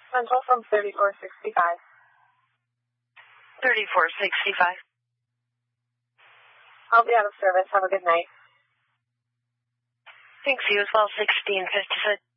Central from 3465. 3465. I'll be out of service. Have a good night. Thanks, you as well, 1656.